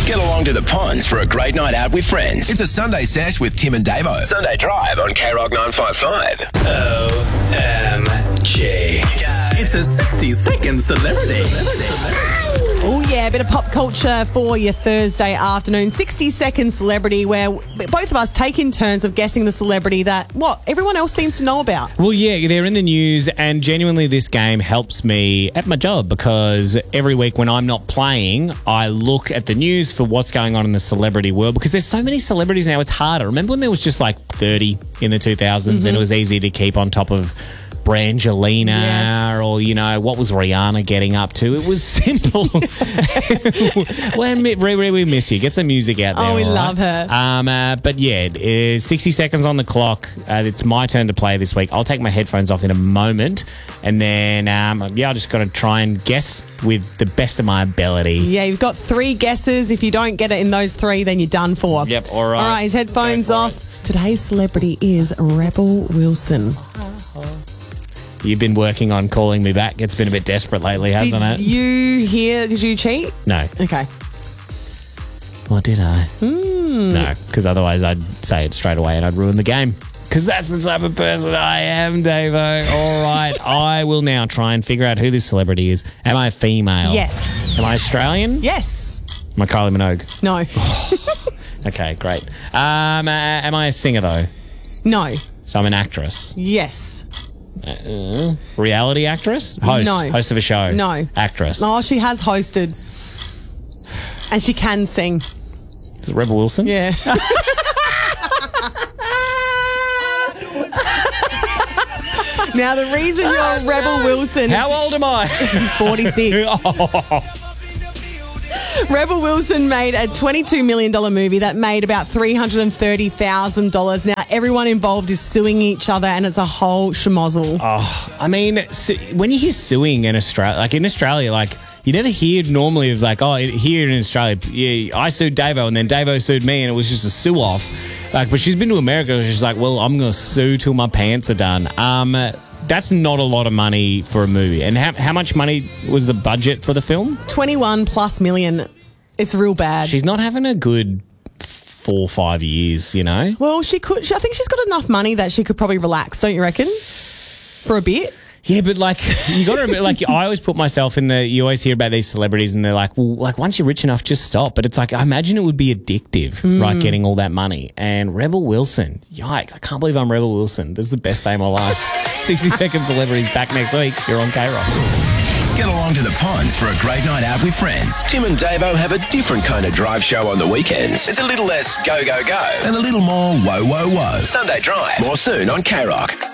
Get along to the Ponds for a great night out with friends. It's a Sunday Sesh with Tim and Davo. Sunday Drive on K-Rock 955. OMG. It's a 60-second celebrity. Oh, yeah, a bit of pop culture for your Thursday afternoon. 60-second celebrity where both of us take in turns of guessing the celebrity that, everyone else seems to know about. Well, yeah, they're in the news, and genuinely this game helps me at my job because every week when I'm not playing, I look at the news for what's going on in the celebrity world because there's so many celebrities now, it's harder. Remember when there was just like 30 in the 2000s and it was easy to keep on top of Brangelina or, what was Rihanna getting up to? It was simple. Well, we miss you. Get some music out there. Oh, we all love her. But yeah, 60 seconds on the clock. It's my turn to play this week. I'll take my headphones off in a moment and then, I just got to try and guess with the best of my ability. Yeah, you've got 3 guesses. If you don't get it in those 3, then you're done for. Yep, all right. All right, his headphones off. Today's celebrity is Rebel Wilson. You've been working on calling me back. It's been a bit desperate lately, hasn't it? Did you cheat? No. Okay. Or did I? No, because otherwise I'd say it straight away and I'd ruin the game. Because that's the type of person I am, Davo. All right, I will now try and figure out who this celebrity is. Am I a female? Yes. Am I Australian? Yes. Am I Kylie Minogue? No. Okay, great. Am I a singer, though? No. So I'm an actress. Yes. Reality actress? Host? No. Host of a show? No. Actress? Oh, she has hosted. And she can sing. Is it Rebel Wilson? Yeah. Now, the reason you're Rebel Wilson... How old am I? 46. Rebel Wilson made a $22 million movie that made about $330,000. Now, everyone involved is suing each other and it's a whole schmozzle. Oh, I mean, when you hear suing in Australia, you never hear normally of here in Australia, yeah, I sued Davo and then Davo sued me and it was just a sue-off. But she's been to America, she's like, well, I'm going to sue till my pants are done. That's not a lot of money for a movie. And how much money was the budget for the film? 21+ million. It's real bad. She's not having a good 4 or 5 years, Well, I think she's got enough money that she could probably relax, don't you reckon? For a bit? Yeah, but you got to remember, I always put myself in you always hear about these celebrities and they're like, well, once you're rich enough, just stop. But it's I imagine it would be addictive, right, getting all that money. And Rebel Wilson, yikes, I can't believe I'm Rebel Wilson. This is the best day of my life. 60-second celebrities back next week. You're on K-Rock. Get along to the Ponds for a great night out with friends. Tim and Davo have a different kind of drive show on the weekends. It's a little less go, go, go and a little more whoa, whoa, whoa. Sunday Drive. More soon on K-Rock.